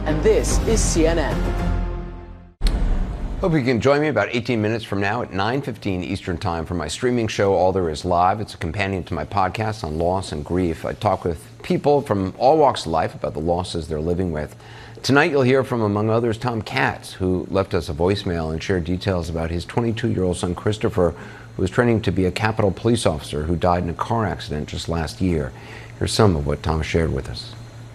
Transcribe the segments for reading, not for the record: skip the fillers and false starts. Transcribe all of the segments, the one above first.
and this is CNN. Hope you can join me about 18 minutes from now at 9:15 Eastern Time for my streaming show, All There Is Live. It's a companion to my podcast on loss and grief. I talk with people from all walks of life about the losses they're living with. Tonight you'll hear from, among others, Tom Katz, who left us a voicemail and shared details about his 22-year-old son, Christopher, who was training to be a Capitol police officer who died in a car accident just last year. Here's some of what Tom shared with us.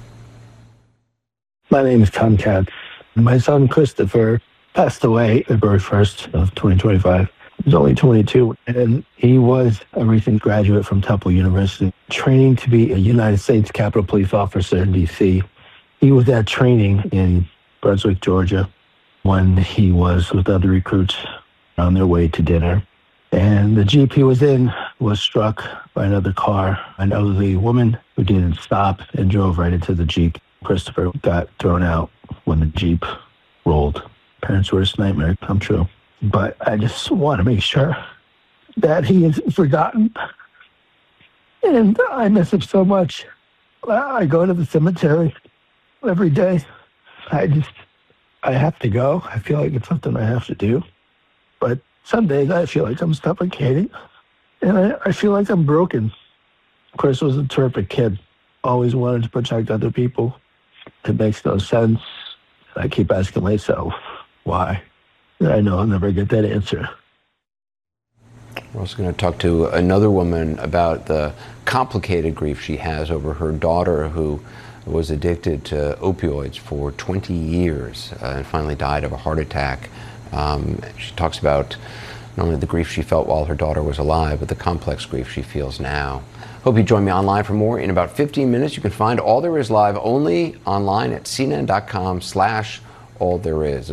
My name is Tom Katz. My son, Christopher, passed away February 1st of 2025. He was only 22, and he was a recent graduate from Temple University, training to be a United States Capitol Police officer in D.C. He was at training in Brunswick, Georgia, when he was with other recruits on their way to dinner. And the Jeep he was in was struck by another car, an elderly woman who didn't stop and drove right into the Jeep. Christopher got thrown out when the Jeep rolled. Parents' worst nightmare come true. But I just want to make sure that he isn't forgotten. And I miss him so much. I go to the cemetery every day. I have to go. I feel like it's something I have to do. But some days I feel like I'm suffocating. And I feel like I'm broken. Chris was a terrific kid. Always wanted to protect other people. It makes no sense. I keep asking myself, why? And I know I'll never get that answer. We're also going to talk to another woman about the complicated grief she has over her daughter, who was addicted to opioids for 20 years and finally died of a heart attack. She talks about not only the grief she felt while her daughter was alive, but the complex grief she feels now. Hope you join me online for more. In about 15 minutes, you can find All There Is Live only online at cnn.com/allthereis.